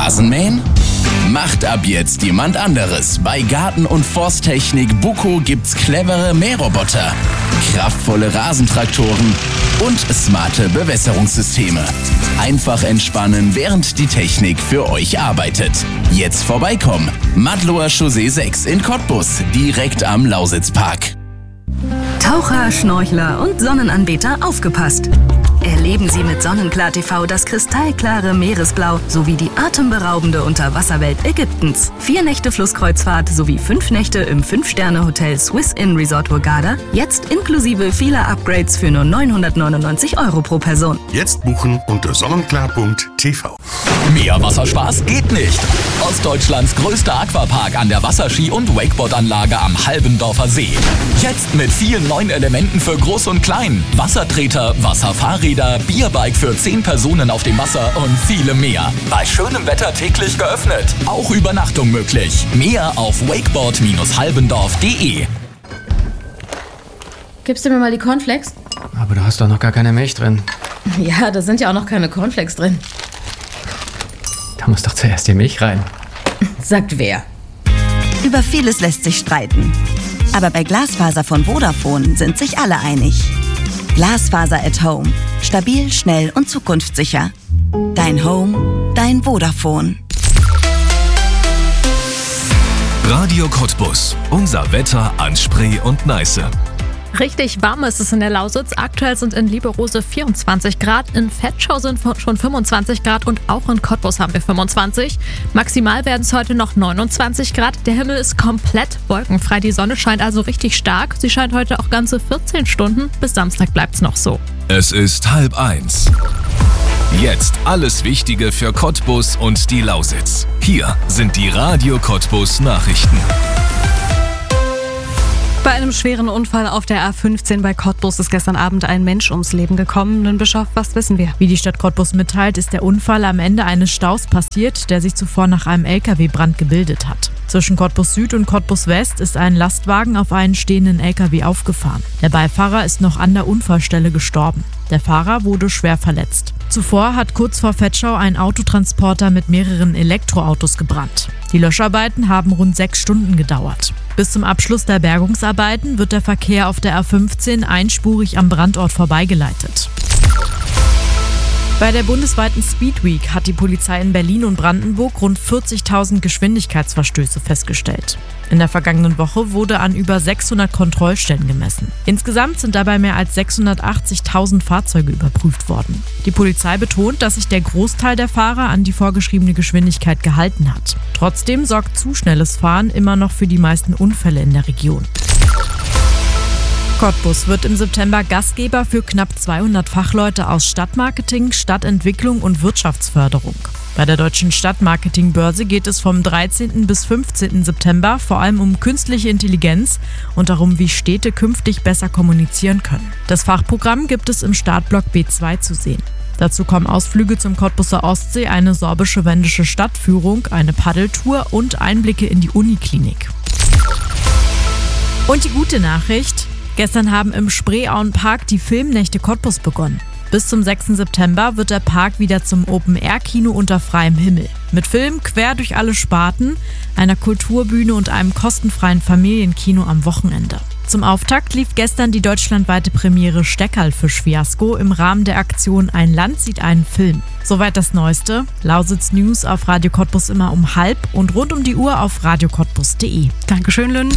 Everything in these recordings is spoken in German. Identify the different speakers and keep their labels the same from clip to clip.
Speaker 1: Rasenmähen? Macht ab jetzt jemand anderes. Bei Garten- und Forsttechnik Buco gibt's clevere Mähroboter, kraftvolle Rasentraktoren und smarte Bewässerungssysteme. Einfach entspannen, während die Technik für euch arbeitet. Jetzt vorbeikommen. Madloer Chaussee 6 in Cottbus, direkt am Lausitzpark.
Speaker 2: Taucher, Schnorchler und Sonnenanbeter, aufgepasst! Erleben Sie mit Sonnenklar TV das kristallklare Meeresblau sowie die atemberaubende Unterwasserwelt Ägyptens. 4 Nächte Flusskreuzfahrt sowie 5 Nächte im 5-Sterne-Hotel Swiss Inn Resort Hurghada. Jetzt inklusive vieler Upgrades für nur 999 € pro Person.
Speaker 3: Jetzt buchen unter sonnenklar.tv.
Speaker 4: Mehr Wasserspaß geht nicht. Ostdeutschlands größter Aquapark an der Wasserski- und Wakeboardanlage am Halbendorfer See. Jetzt mit vielen neuen Elementen für Groß und Klein. Wassertreter, Wasserfahrräder, Bierbike für 10 Personen auf dem Wasser und viele mehr. Bei schönem Wetter täglich geöffnet. Auch Übernachtung möglich. Mehr auf wakeboard-halbendorf.de.
Speaker 5: Gibst du mir mal die Cornflakes?
Speaker 6: Aber du hast doch noch gar keine Milch drin.
Speaker 5: Ja, da sind ja auch noch keine Cornflakes drin.
Speaker 6: Da muss doch zuerst die Milch rein.
Speaker 5: Sagt wer?
Speaker 7: Über vieles lässt sich streiten. Aber bei Glasfaser von Vodafone sind sich alle einig. Glasfaser at Home. Stabil, schnell und zukunftssicher. Dein Home, dein Vodafone.
Speaker 8: Radio Cottbus. Unser Wetter an Spree und Neiße.
Speaker 9: Richtig warm ist es in der Lausitz. Aktuell sind in Lieberose 24 Grad, in Vetschau sind schon 25 Grad und auch in Cottbus haben wir 25. Maximal werden es heute noch 29 Grad. Der Himmel ist komplett wolkenfrei. Die Sonne scheint also richtig stark. Sie scheint heute auch ganze 14 Stunden. Bis Samstag bleibt es noch so.
Speaker 8: Es ist 12:30. Jetzt alles Wichtige für Cottbus und die Lausitz. Hier sind die Radio Cottbus Nachrichten.
Speaker 9: Bei einem schweren Unfall auf der A15 bei Cottbus ist gestern Abend ein Mensch ums Leben gekommen. Nun, Bischof, was wissen wir?
Speaker 10: Wie die Stadt Cottbus mitteilt, ist der Unfall am Ende eines Staus passiert, der sich zuvor nach einem LKW-Brand gebildet hat. Zwischen Cottbus Süd und Cottbus West ist ein Lastwagen auf einen stehenden LKW aufgefahren. Der Beifahrer ist noch an der Unfallstelle gestorben. Der Fahrer wurde schwer verletzt. Zuvor hat kurz vor Vetschau ein Autotransporter mit mehreren Elektroautos gebrannt. Die Löscharbeiten haben rund 6 Stunden gedauert. Bis zum Abschluss der Bergungsarbeiten wird der Verkehr auf der A15 einspurig am Brandort vorbeigeleitet. Bei der bundesweiten Speed Week hat die Polizei in Berlin und Brandenburg rund 40.000 Geschwindigkeitsverstöße festgestellt. In der vergangenen Woche wurde an über 600 Kontrollstellen gemessen. Insgesamt sind dabei mehr als 680.000 Fahrzeuge überprüft worden. Die Polizei betont, dass sich der Großteil der Fahrer an die vorgeschriebene Geschwindigkeit gehalten hat. Trotzdem sorgt zu schnelles Fahren immer noch für die meisten Unfälle in der Region. Cottbus wird im September Gastgeber für knapp 200 Fachleute aus Stadtmarketing, Stadtentwicklung und Wirtschaftsförderung. Bei der Deutschen Stadtmarketingbörse geht es vom 13. bis 15. September vor allem um künstliche Intelligenz und darum, wie Städte künftig besser kommunizieren können. Das Fachprogramm gibt es im Startblock B2 zu sehen. Dazu kommen Ausflüge zum Cottbuser Ostsee, eine sorbische-wendische Stadtführung, eine Paddeltour und Einblicke in die Uniklinik. Und die gute Nachricht: Gestern haben im Spreeauenpark die Filmnächte Cottbus begonnen. Bis zum 6. September wird der Park wieder zum Open-Air-Kino unter freiem Himmel. Mit Filmen quer durch alle Sparten, einer Kulturbühne und einem kostenfreien Familienkino am Wochenende. Zum Auftakt lief gestern die deutschlandweite Premiere Steckerlfisch-Fiasko im Rahmen der Aktion Ein Land sieht einen Film. Soweit das Neueste. Lausitz News auf Radio Cottbus immer um 12:30 und rund um die Uhr auf radiocottbus.de.
Speaker 9: Dankeschön, Lynn.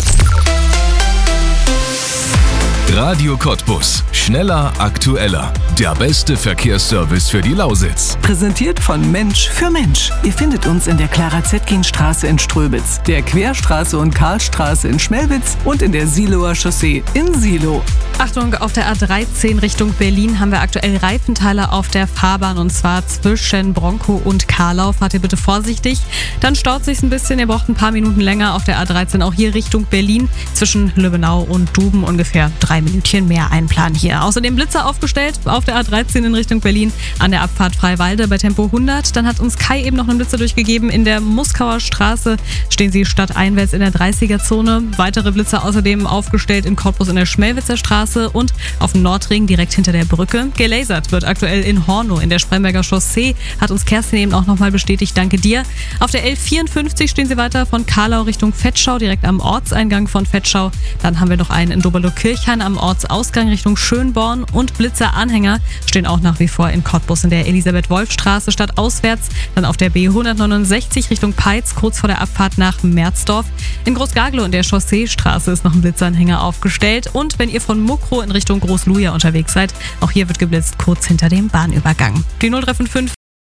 Speaker 8: Radio Cottbus. Schneller, aktueller. Der beste Verkehrsservice für die Lausitz.
Speaker 11: Präsentiert von Mensch für Mensch. Ihr findet uns in der Clara-Zetkin-Straße in Ströbitz, der Querstraße und Karlstraße in Schmelwitz und in der Siloer Chaussee in Silo.
Speaker 9: Achtung, auf der A13 Richtung Berlin haben wir aktuell Reifenteile auf der Fahrbahn und zwar zwischen Bronkow und Karlau. Fahrt ihr bitte vorsichtig. Dann staut sich's ein bisschen, ihr braucht ein paar Minuten länger auf der A13 auch hier Richtung Berlin zwischen Lübbenau und Duben ungefähr 3 Minütchen mehr einplanen hier. Außerdem Blitzer aufgestellt auf der A13 in Richtung Berlin an der Abfahrt Freiwalde bei Tempo 100. Dann hat uns Kai eben noch einen Blitzer durchgegeben. In der Muskauer Straße stehen sie stadteinwärts in der 30er-Zone. Weitere Blitzer außerdem aufgestellt in Cottbus in der Schmelwitzer Straße und auf dem Nordring direkt hinter der Brücke. Gelasert wird aktuell in Hornow in der Spremberger Chaussee. Hat uns Kerstin eben auch nochmal bestätigt. Danke dir. Auf der L54 stehen sie weiter von Karlau Richtung Vetschau, direkt am Ortseingang von Vetschau. Dann haben wir noch einen in Doberlo-Kirchhain am Ortsausgang Richtung Schönborn und Blitzeranhänger stehen auch nach wie vor in Cottbus in der Elisabeth-Wolf-Straße stadtauswärts. Dann auf der B169 Richtung Peitz, kurz vor der Abfahrt nach Merzdorf. In Großgaglow in der Chausseestraße ist noch ein Blitzanhänger aufgestellt. Und wenn ihr von Mukro in Richtung Großluja unterwegs seid, auch hier wird geblitzt, kurz hinter dem Bahnübergang. Die 0355.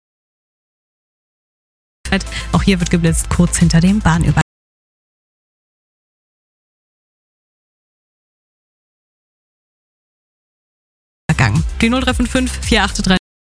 Speaker 9: Auch hier wird geblitzt, kurz hinter dem Bahnübergang. Die 0355 483